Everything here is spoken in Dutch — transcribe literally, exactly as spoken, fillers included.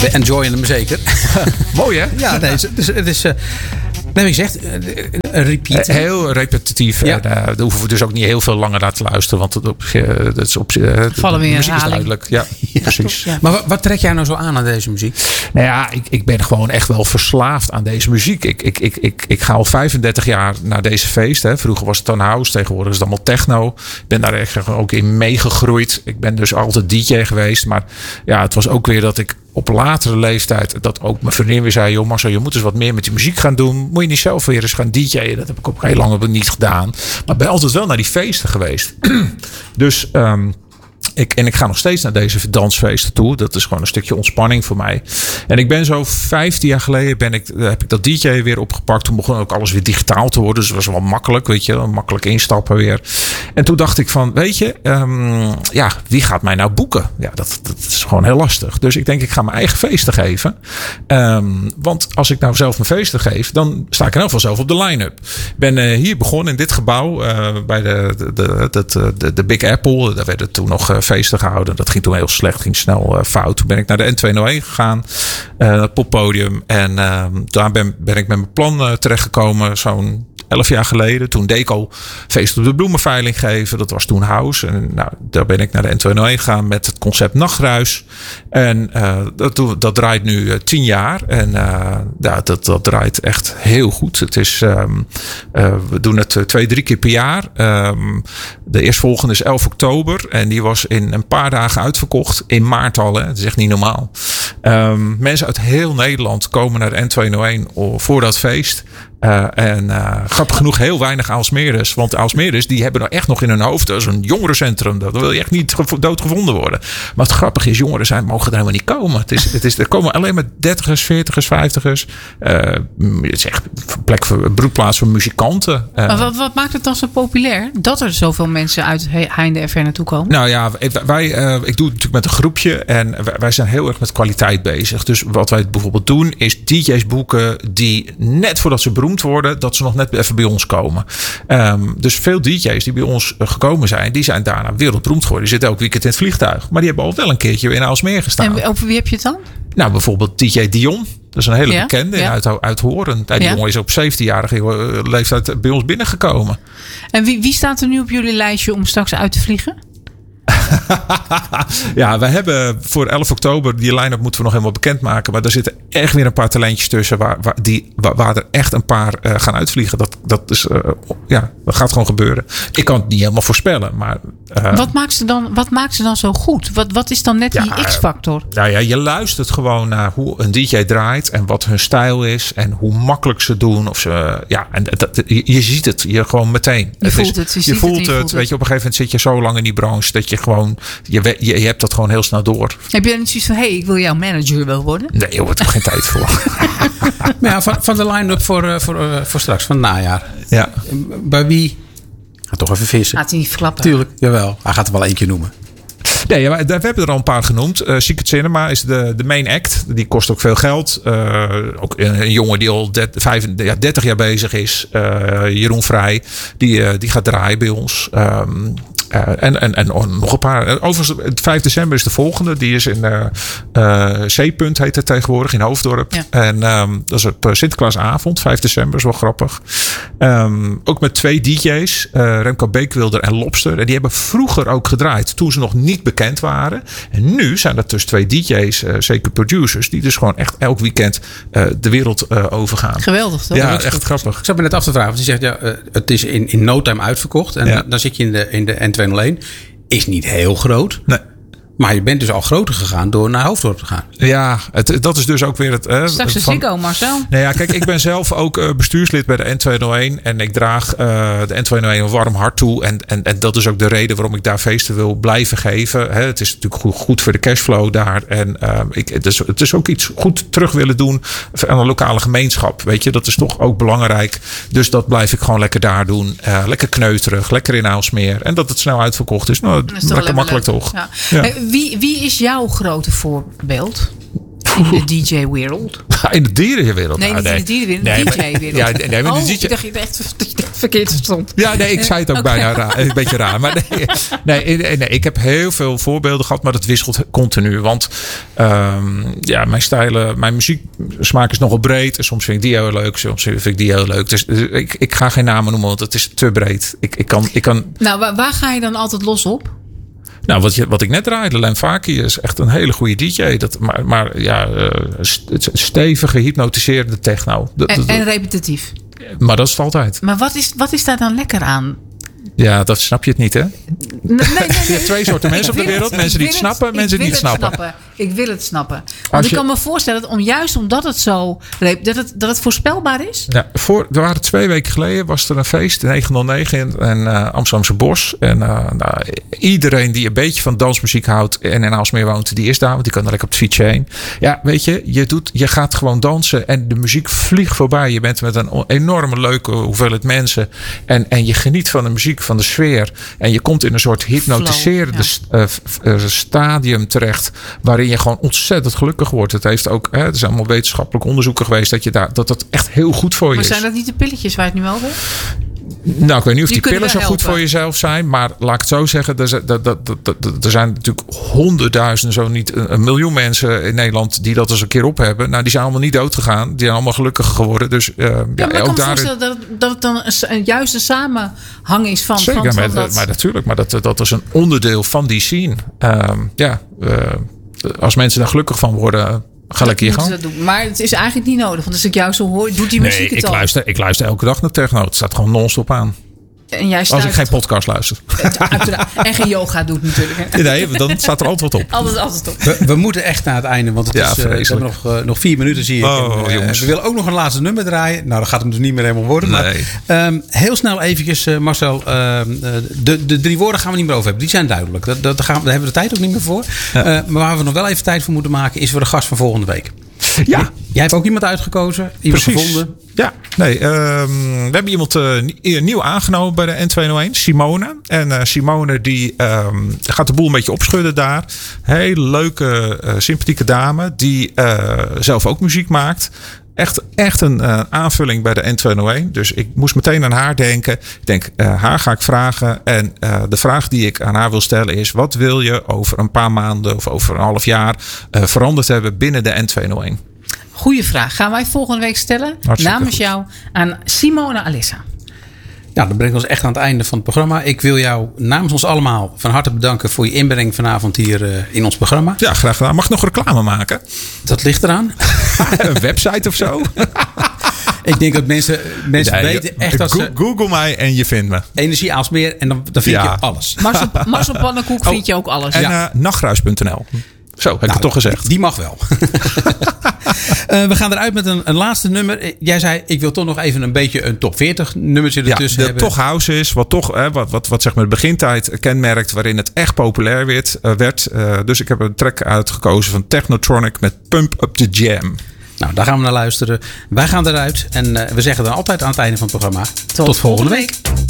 We enjoyen hem zeker. Mooi hè? Ja, nee, het is... Het is uh, nee, ik zeg, een repeat. Heel repetitief. Ja. En, uh, daar hoeven we dus ook niet heel veel langer naar te luisteren. Want het, op, uh, dat is op uh, de, Vallen de weer muziek is duidelijk. Ja, ja, precies. Ja. Maar wat, wat trek jij nou zo aan aan deze muziek? Nou ja, ik, ik ben gewoon echt wel verslaafd aan deze muziek. Ik, ik, ik, ik, ik ga al vijfendertig jaar naar deze feest. Hè. Vroeger was het dan house, tegenwoordig is het allemaal techno. Ik ben daar echt ook in meegegroeid. Ik ben dus altijd D J geweest. Maar ja, het was ook weer dat ik op latere leeftijd, dat ook mijn vriendin weer zei, joh Marcel, je moet eens wat meer met die muziek gaan doen. Moet je niet zelf weer eens gaan D J'en? Dat heb ik ook heel lang niet gedaan. Maar ben altijd wel naar die feesten geweest. Dus um, Ik, en ik ga nog steeds naar deze dansfeesten toe. Dat is gewoon een stukje ontspanning voor mij. En ik ben zo vijftien jaar geleden ben ik, heb ik dat D J weer opgepakt. Toen begon ook alles weer digitaal te worden. Dus het was wel makkelijk, weet je. Makkelijk instappen weer. En toen dacht ik van, weet je, um, ja, wie gaat mij nou boeken? Ja, dat, dat is gewoon heel lastig. Dus ik denk, ik ga mijn eigen feesten geven. Um, want als ik nou zelf mijn feesten geef, dan sta ik in elk geval zelf op de line-up. Ik ben uh, hier begonnen in dit gebouw. Uh, bij de, de, de, de, de, de Big Apple. Daar werden toen nog uh, feesten gehouden. Dat ging toen heel slecht, ging snel uh, fout. Toen ben ik naar de N tweehonderdéén gegaan, uh, het poppodium. En uh, daar ben, ben ik met mijn plan uh, terechtgekomen, zo'n elf jaar geleden. Toen deed ik al feest op de bloemenveiling geven. Dat was toen house. En nou, daar ben ik naar de N tweehonderdéén gegaan met het concept Nachtruis. En uh, dat, dat draait nu uh, tien jaar. En uh, ja, dat, dat draait echt heel goed. Het is, um, uh, we doen het uh, twee, drie keer per jaar. Um, de eerstvolgende is elf oktober. En die was in een paar dagen uitverkocht. In maart al. Hè. Dat is echt niet normaal. Um, mensen uit heel Nederland komen naar de N tweehonderdéén voor dat feest. Uh, en uh, grappig genoeg heel weinig Aalsmeerders. Want Aalsmeerders die hebben nou echt nog in hun hoofd, dat is een jongerencentrum. Dat wil je echt niet doodgevonden worden. Maar het grappige is, jongeren zijn, mogen er helemaal niet komen. Het is, het is, er komen alleen maar dertigers, veertigers, vijftigers. Uh, het is echt een plek voor, een broedplaats voor muzikanten. Uh, maar wat, wat maakt het dan zo populair? Dat er zoveel mensen uit heinde en ver naartoe komen? Nou ja, wij, uh, ik doe het natuurlijk met een groepje. En wij zijn heel erg met kwaliteit bezig. Dus wat wij bijvoorbeeld doen, is D J's boeken die net voordat ze beroemd worden, dat ze nog net even bij ons komen. Um, dus veel D J's die bij ons gekomen zijn, die zijn daarna wereldberoemd geworden. Die zitten elk weekend in het vliegtuig. Maar die hebben al wel een keertje in Aalsmeer gestaan. En over wie heb je het dan? Nou, bijvoorbeeld D J Dion. Dat is een hele ja, bekende ja. uit, uit Horen. Die ja. jongen is op zeventienjarige leeftijd bij ons binnengekomen. En wie, wie staat er nu op jullie lijstje om straks uit te vliegen? Ja, we hebben voor elf oktober, die line-up moeten we nog helemaal bekendmaken. Maar er zitten echt weer een paar talentjes tussen waar, waar, die, waar, waar er echt een paar uh, gaan uitvliegen. Dat, dat, is, uh, ja, dat gaat gewoon gebeuren. Ik kan het niet helemaal voorspellen. Maar, uh, wat, maakt ze dan, wat maakt ze dan zo goed? Wat, wat is dan net ja, die X-factor? Nou ja, je luistert gewoon naar hoe een D J draait en wat hun stijl is en hoe makkelijk ze doen. Of ze, ja, en dat, je, je ziet het je gewoon meteen. Je het voelt is, het. Je, je ziet voelt het, je het. voelt Weet het. je, op een gegeven moment zit je zo lang in die branche dat je gewoon, je, je, je hebt dat gewoon heel snel door. Heb je dan niet zoiets van, hé, hey, ik wil jouw manager wel worden? Nee, joh, ik heb geen tijd voor. Maar ja, van, van de line-up voor, uh, voor, uh, voor straks, van het najaar. Ja. Bij wie? Ga toch even vissen. Gaat hij niet verklappen? Tuurlijk, jawel. Hij gaat er wel eentje noemen. Nee, ja, we hebben er al een paar genoemd. Uh, Secret Cinema is de, de main act. Die kost ook veel geld. Uh, ook een, een jongen die al dertig jaar bezig is. Uh, Jeroen Vrij. Die, uh, die gaat draaien bij ons. Um, Uh, en, en, en nog een paar. Overigens, vijf december is de volgende. Die is in uh, uh, C-punt heet het tegenwoordig in Hoofddorp. Ja. En um, dat is op Sinterklaasavond. vijf december is wel grappig. Um, ook met twee D J's. Uh, Remco Beekwilder en Lobster. En die hebben vroeger ook gedraaid. Toen ze nog niet bekend waren. En nu zijn dat dus twee D J's. Uh, zeker producers. Die dus gewoon echt elk weekend uh, de wereld uh, overgaan. Geweldig. Dat ja, echt grappig. Ik zat me net af te vragen. Want je zegt, ja, uh, het is in, in no time uitverkocht. En ja. dan zit je in de, in de N tweehonderdéén. Is niet heel groot. Nee. Maar je bent dus al groter gegaan door naar Hoofddorp te gaan. Ja, het, dat is dus ook weer het... Uh, Straks een Ziggo, Marcel. Nou ja, kijk, ik ben zelf ook uh, bestuurslid bij de N tweehonderdéén. En ik draag uh, de N tweehonderdéén een warm hart toe. En, en, en dat is ook de reden waarom ik daar feesten wil blijven geven. Hè, het is natuurlijk goed, goed voor de cashflow daar. En uh, ik, het, is, het is ook iets goed terug willen doen aan een lokale gemeenschap. Weet je, dat is toch ook belangrijk. Dus dat blijf ik gewoon lekker daar doen. Uh, lekker kneuterig, lekker in Aalsmeer. En dat het snel uitverkocht is. Nou, is lekker makkelijk leuk. Toch? Ja. Ja. Wie, wie is jouw grote voorbeeld in de D J-wereld? In de dierenwereld? Nee, niet nou, nee. in de dierenwereld, nee, de D J-wereld. Ja, nee, maar oh, de D J... ik dacht je echt verkeerd stond. Ja, nee, ik zei het ook okay. bijna raar, een beetje raar. Maar nee, nee, nee, nee, ik heb heel veel voorbeelden gehad, maar dat wisselt continu. Want um, ja, mijn stijlen, mijn muzieksmaak is nogal breed. Soms vind ik die heel leuk, soms vind ik die heel leuk. Dus, dus ik, ik ga geen namen noemen, want het is te breed. Ik, ik kan, ik kan... Nou, waar, waar ga je dan altijd los op? Nou, wat, je, wat ik net draaide, Len Faki is echt een hele goede D J. Dat, maar, maar ja, uh, stevige, hypnotiserende techno. Dat, en, dat, en repetitief. Maar dat is het altijd. Maar wat is, wat is daar dan lekker aan? Ja, dat snap je het niet, hè? Nee, nee, nee. Je hebt twee soorten mensen op de wereld. Het, mensen die het snappen, het, mensen die het snappen. snappen. Ik wil het snappen. Want je, ik kan me voorstellen dat om, juist omdat het zo... Dat het, dat het voorspelbaar is. Ja, voor, er waren twee weken geleden was er een feest. negenhonderdnegen in en, uh, Amsterdamse Bos. En uh, nou, iedereen die een beetje van dansmuziek houdt en in Aalsmeer woont, die is daar. Want die kan er lekker op het fietsje heen. Ja, weet je, je, doet, je gaat gewoon dansen en de muziek vliegt voorbij. Je bent met een enorme leuke hoeveelheid mensen. En, en je geniet van de muziek, van de sfeer. En je komt in een soort hypnotiserende Flow, ja. uh, stadium terecht. Waarin je gewoon ontzettend gelukkig wordt. Het heeft ook, hè, er zijn allemaal wetenschappelijke onderzoeken geweest. Dat je daar, dat dat echt heel goed voor je maar is. Maar zijn dat niet de pilletjes waar je het nu over hebt? Nou, ik weet niet of die, die pillen zo helpen. goed voor jezelf zijn. Maar laat ik het zo zeggen. Er, er, er, er, er zijn natuurlijk honderdduizenden, zo niet een miljoen mensen in Nederland die dat eens een keer op hebben. Nou, die zijn allemaal niet dood gegaan. Die zijn allemaal gelukkiger geworden. Dus uh, ja, ja, maar ik ook kan me daar... voorstellen dat, dat het dan een, een juiste samenhang is van... Zeker, van, van maar, dat... maar natuurlijk. Maar dat, dat is een onderdeel van die scene. Uh, ja, uh, als mensen daar gelukkig van worden... Ga lekker hier gaan. Maar het is eigenlijk niet nodig. Want als ik jou zo hoor, doet die muziek nee, het ik al. Luister, ik luister elke dag naar techno. Het staat gewoon non-stop aan. En jij als ik geen podcast luister. En geen yoga doet natuurlijk. Nee, dan staat er altijd wat op. Altijd, altijd op. We, we moeten echt naar het einde. Want het ja, is, uh, we hebben nog, uh, nog vier minuten zie ik. Oh, en, uh, we willen ook nog een laatste nummer draaien. Nou, dat gaat hem dus niet meer helemaal worden. Nee. Maar, um, heel snel eventjes, uh, Marcel. Uh, de, de drie woorden gaan we niet meer over hebben. Die zijn duidelijk. Dat, dat gaan, daar hebben we de tijd ook niet meer voor. Ja. Uh, maar waar we nog wel even tijd voor moeten maken... is voor de gast van volgende week. Ja. Jij hebt ook iemand uitgekozen. Iemand Precies. gevonden. Ja, nee. Um, we hebben iemand uh, nieuw aangenomen bij de N tweehonderdéén. Simone. En uh, Simone die um, gaat de boel een beetje opschudden daar. Hele leuke, uh, sympathieke dame. Die uh, zelf ook muziek maakt. Echt, echt een uh, aanvulling bij de N tweehonderdéén. Dus ik moest meteen aan haar denken. Ik denk, uh, haar ga ik vragen. En uh, de vraag die ik aan haar wil stellen is... wat wil je over een paar maanden of over een half jaar... Uh, veranderd hebben binnen de N tweehonderdéén? Goeie vraag. Gaan wij volgende week stellen. Hartstikke namens goed. jou aan Simone Alissa. Ja, dat brengt ons echt aan het einde van het programma. Ik wil jou namens ons allemaal van harte bedanken... voor je inbreng vanavond hier uh, in ons programma. Ja, graag gedaan. Mag ik nog reclame maken? Dat ligt eraan. Een website of zo? Ik denk dat mensen, mensen nee, weten echt dat ze... Google mij en je vindt me. Energie Aalsmeer en dan, dan vind ja. je alles. Marcel, Marcel Pannenkoek oh, vind je ook alles. En ja. uh, nachtruis punt n l. Zo, heb nou, ik het toch gezegd. Die mag wel. uh, we gaan eruit met een, een laatste nummer. Jij zei, ik wil toch nog even een beetje een top veertig nummertje ertussen ja, hebben. Dat toch house is. Wat toch, hè, wat, wat, wat zeg maar de begintijd kenmerkt. Waarin het echt populair werd. Uh, werd. Uh, dus ik heb een track uitgekozen van Technotronic met Pump Up the Jam. Nou, daar gaan we naar luisteren. Wij gaan eruit. En uh, we zeggen dan altijd aan het einde van het programma. Tot, Tot volgende week. week.